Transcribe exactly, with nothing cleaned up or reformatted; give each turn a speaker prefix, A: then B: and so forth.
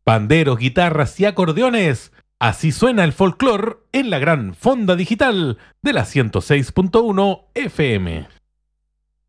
A: Panderos, guitarras y acordeones. Así suena el folclore en la gran fonda digital de la ciento seis punto uno F M.